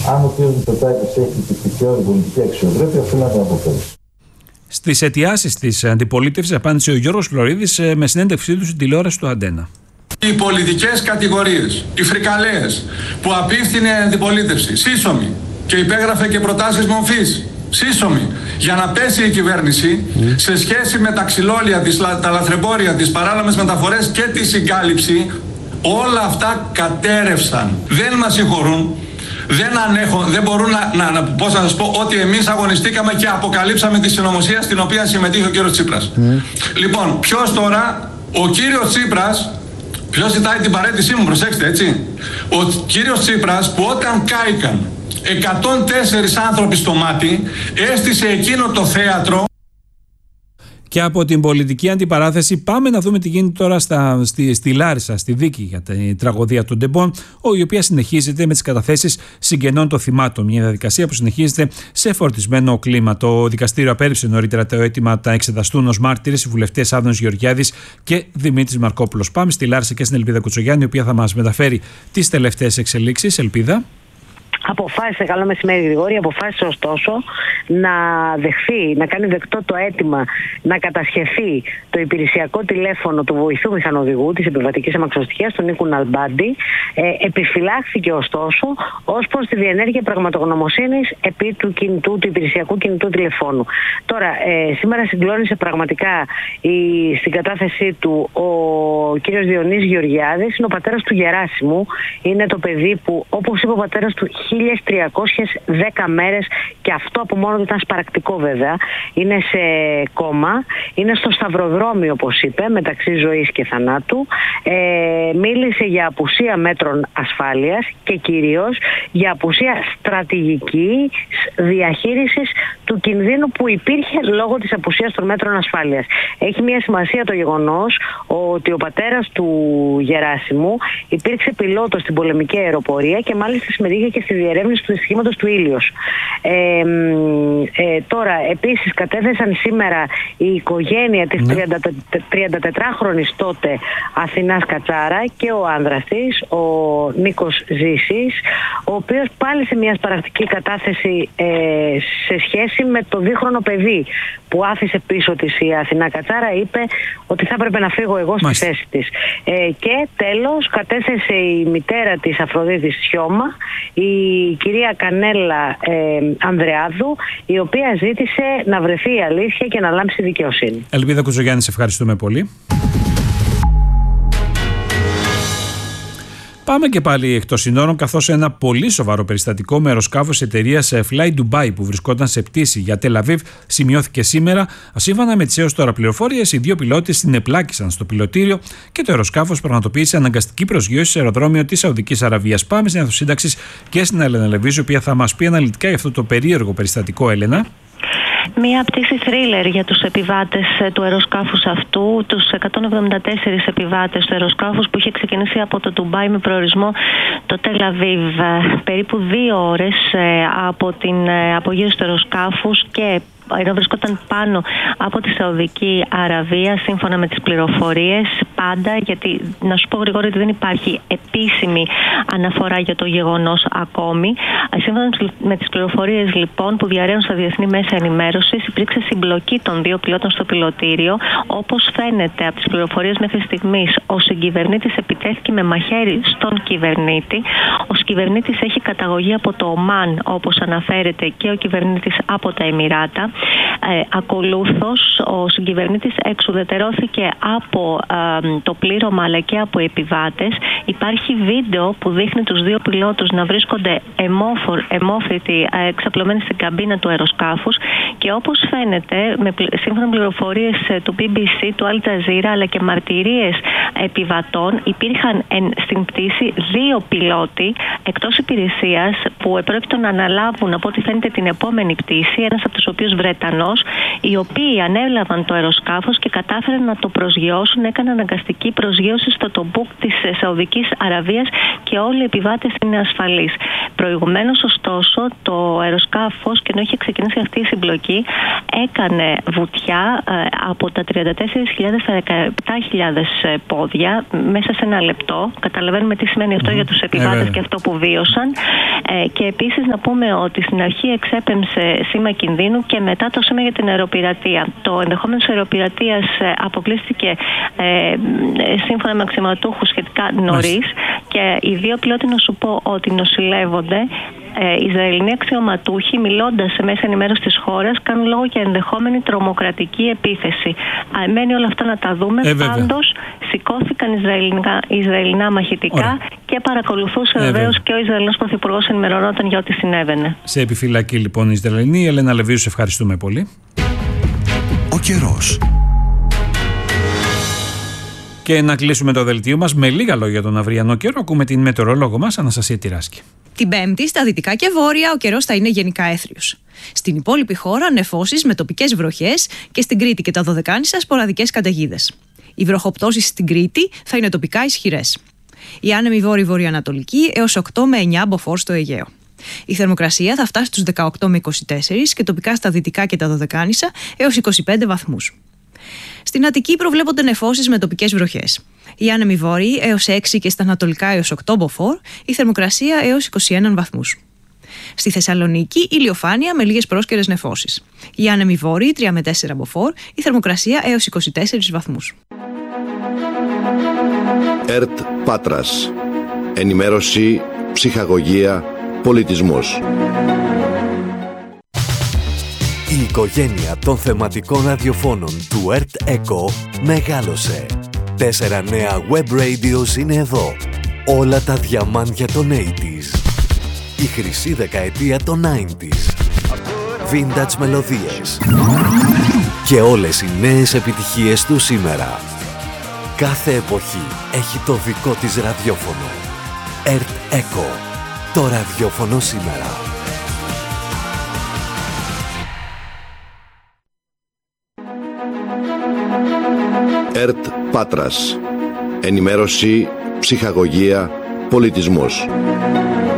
Αν ο κ. Μητσοτάκης έχει τη στοιχειώδη πολιτική αξιοπρέπεια, αυτό να την αποφέρει. Στις αιτιάσεις της αντιπολίτευσης απάντησε ο Γιώργος Φλωρίδης με συνέντευξή του στην τηλεόραση του Αντένα. Οι πολιτικές κατηγορίες, οι φρικαλέες που απίφθινε η αντιπολίτευση, σύσσωμη και υπέγραφε και προτάσεις μορφής, σύσσωμη, για να πέσει η κυβέρνηση σε σχέση με τα ξυλόλια, τα λαθρεμπόρια, τις παράνομες μεταφορές και τη συγκάλυψη, όλα αυτά κατέρευσαν. Δεν μας συγχωρούν. Δεν μπορούν πώς να σας πω, ότι εμείς αγωνιστήκαμε και αποκαλύψαμε τη συνωμοσία στην οποία συμμετείχε ο κύριος Τσίπρας. Λοιπόν, ποιος τώρα, ο κύριος Τσίπρας, ποιος ζητάει την παραίτησή μου, προσέξτε, έτσι. Ο κύριος Τσίπρας που όταν κάηκαν 104 άνθρωποι στο μάτι, έστησε εκείνο το θέατρο. Και από την πολιτική αντιπαράθεση πάμε να δούμε τι γίνεται τώρα στη Λάρισα, στη δίκη για την τραγωδία των Ντεμπών, η οποία συνεχίζεται με τις καταθέσεις συγγενών των θυμάτων. Μια διαδικασία που συνεχίζεται σε φορτισμένο κλίμα. Το δικαστήριο απέρριψε νωρίτερα το αίτημα να εξεταστούν ως μάρτυρες οι βουλευτές Άδωνης Γεωργιάδης και Δημήτρης Μαρκόπουλος. Πάμε στη Λάρισα και στην Ελπίδα Κουτσογιάννη, η οποία θα μας μεταφέρει τις τελευταίες εξελίξεις. Ελπίδα. Αποφάσισε, καλό μεσημέρι Γρηγόρη, αποφάσισε ωστόσο να δεχθεί, να κάνει δεκτό το αίτημα να κατασχεθεί το υπηρεσιακό τηλέφωνο του βοηθού μηχανοδηγού της επιβατικής αμαξοστοιχείας, του Νίκου Ναλμπάντη. Επιφυλάχθηκε ωστόσο ως προς τη διενέργεια πραγματογνωμοσύνης επί του υπηρεσιακού κινητού τηλεφώνου. Τώρα, σήμερα συγκλώνησε πραγματικά στην κατάθεσή του ο κύριος Διονύσης Γεωργιάδης, είναι ο πατέρας του Γεράσιμου, είναι το παιδί που, όπως είπε ο πατέρας του, 1310 μέρες, και αυτό από μόνο του ήταν σπαρακτικό βέβαια, είναι σε κόμμα, είναι στο σταυροδρόμιο όπως είπε, μεταξύ ζωής και θανάτου. Μίλησε για απουσία μέτρων ασφάλειας και κυρίως για απουσία στρατηγικής διαχείρισης του κινδύνου που υπήρχε λόγω της απουσίας των μέτρων ασφάλειας. Έχει μια σημασία το γεγονός ότι ο πατέρας του Γεράσιμου υπήρξε πιλότος στην πολεμική αεροπορία και μάλιστα συμμετείχε και στη διερεύνηση του δυστυχήματος του Ήλιος. Τώρα επίσης κατέθεσαν σήμερα η οικογένεια της 34χρονης τότε Αθηνάς Κατσάρα και ο άνδρας της, ο Νίκος Ζήσης, ο οποίος πάλι σε μια σπαρακτική κατάθεση σε σχέση με το 2χρονο παιδί που άφησε πίσω της η Αθηνά Κατσάρα, είπε ότι θα έπρεπε να φύγω εγώ στη θέση της. Και τέλος κατέθεσε η μητέρα της Αφροδίτης Σιώμα, η κυρία Κανέλα Ανδρεάδου, η οποία ζήτησε να βρεθεί η αλήθεια και να λάμψει δικαιοσύνη. Ελπίδα Κουτσογιάννη, σε ευχαριστούμε πολύ. Πάμε και πάλι εκτός συνόρων, καθώς ένα πολύ σοβαρό περιστατικό με αεροσκάφος εταιρείας Fly Dubai που βρισκόταν σε πτήση για Τελαβίβ σημειώθηκε σήμερα. Σύμφωνα με τις έως τώρα πληροφορίες, οι δύο πιλότες συνεπλάκησαν στο πιλωτήριο και το αεροσκάφος πραγματοποίησε αναγκαστική προσγείωση σε αεροδρόμιο της Σαουδικής Αραβίας. Πάμε στην αίθουσα και στην Έλενα Λεβίζου, η οποία θα μας πει αναλυτικά για αυτό το περίεργο περιστατικό. Έλενα. Μία πτήση θρίλερ για τους επιβάτες του αεροσκάφους αυτού, τους 174 επιβάτες του αεροσκάφους που είχε ξεκινήσει από το Ντουμπάι με προορισμό το Τελαβίβ. Περίπου 2 ώρες από την απογείωση του αεροσκάφους και ενώ βρισκόταν πάνω από τη Σαουδική Αραβία, σύμφωνα με τις πληροφορίες, πάντα, γιατί να σου πω γρήγορα ότι δεν υπάρχει επίσημη αναφορά για το γεγονός ακόμη. Σύμφωνα με τις πληροφορίες λοιπόν που διαρρέουν στα διεθνή μέσα ενημέρωσης, υπήρξε συμπλοκή των δύο πιλότων στο πιλωτήριο. Όπως φαίνεται από τις πληροφορίες μέχρι στιγμής, ο συγκυβερνήτης επιτέθηκε με μαχαίρι στον κυβερνήτη. Ο κυβερνήτης έχει καταγωγή από το Ομάν, όπως αναφέρεται, και ο κυβερνήτης από τα Εμιράτα. Ακολούθως, ο συγκυβερνήτης εξουδετερώθηκε από το πλήρωμα αλλά και από επιβάτες. Υπάρχει βίντεο που δείχνει τους δύο πιλότους να βρίσκονται αιμόφρητοι εξαπλωμένοι στην καμπίνα του αεροσκάφους και όπως φαίνεται, σύμφωνα με πληροφορίες του BBC, του Al Jazeera αλλά και μαρτυρίες επιβατών, υπήρχαν στην πτήση 2 πιλότοι εκτός υπηρεσίας που επρόκειτο να αναλάβουν από ό,τι φαίνεται την επόμενη πτήση, ένας από τους οποίους Βρετανός, οι οποίοι ανέλαβαν το αεροσκάφος και κατάφεραν να το προσγειώσουν, έκαναν αναγκαστική προσγείωση στο Τομπούκ της Σαουδικής Αραβίας και όλοι οι επιβάτες είναι ασφαλείς. Προηγουμένως, ωστόσο, το αεροσκάφος, και ενώ είχε ξεκινήσει αυτή η συμπλοκή, έκανε βουτιά από τα 34.000 στα 17.000 πόδια μέσα σε ένα λεπτό. Καταλαβαίνουμε τι σημαίνει αυτό για τους επιβάτες και αυτό που βίωσαν. Και επίσης να πούμε ότι στην αρχή εξέπεμψε σήμα κινδύνου και μετά το σήμα για την αεροπειρατεία. Το ενδεχόμενο της αεροπειρατείας αποκλείστηκε σύμφωνα με αξιωματούχους σχετικά νωρίς και οι δύο πιλότοι, να σου πω ότι νοσηλεύονται. Ισραηλινοί αξιωματούχοι, μιλώντας σε μέσα ενημέρωση της χώρας, κάνουν λόγο για ενδεχόμενη τρομοκρατική επίθεση. Μένει όλα αυτά να τα δούμε. Πάντως, σηκώθηκαν Ισραηλινά μαχητικά και παρακολουθούσε βεβαίως και ο Ισραηλινός Πρωθυπουργός, ενημερωνόταν για ό,τι συνέβαινε. Σε επιφυλακή λοιπόν η Ισραηλινή. Ελένα Λεβίου, σε ευχαριστούμε πολύ. Ο καιρός. Και να κλείσουμε το δελτίο μας με λίγα λόγια για τον αυριανό καιρό. Ακούμε την μετεωρολόγο μας, Αναστασία Τυράσκη. Την Πέμπτη, στα δυτικά και βόρεια, ο καιρός θα είναι γενικά έθριος. Στην υπόλοιπη χώρα, νεφώσεις με τοπικές βροχές και στην Κρήτη και τα Δωδεκάνησα σποραδικές καταιγίδες. Οι βροχοπτώσεις στην Κρήτη θα είναι τοπικά ισχυρές. Οι άνεμοι βόρειο-βορειοανατολικοί έως 8 με 9 μποφόρ στο Αιγαίο. Η θερμοκρασία θα φτάσει στους 18 με 24 και τοπικά στα δυτικά και τα Δωδεκάνησα έως 25 βαθμούς. Στην Αττική προβλέπονται νεφώσεις με τοπικές βροχές. Οι άνεμοι βόρειοι έως 6 και στα ανατολικά έως 8 μποφόρ, η θερμοκρασία έως 21 βαθμούς. Στη Θεσσαλονίκη, ηλιοφάνεια με λίγες πρόσκαιρες νεφώσεις. Οι άνεμοι βόρειοι 3 με 4 μποφόρ, η θερμοκρασία έως 24 βαθμούς. ΕΡΤ Πάτρας. Ενημέρωση, ψυχαγωγία, πολιτισμός. Η οικογένεια των θεματικών ραδιοφώνων του ΕΡΤ ΕΚΟ μεγάλωσε. 4 νέα web radios είναι εδώ. Όλα τα διαμάντια των 80s. Η χρυσή δεκαετία των 90s. Vintage μελωδίες. Και όλες οι νέες επιτυχίες του σήμερα. Κάθε εποχή έχει το δικό της ραδιόφωνο. ΕΡΤ ΕΚΟ. Το ραδιόφωνο σήμερα. ΕΡΤ Πάτρας. Ενημέρωση, ψυχαγωγία, πολιτισμός.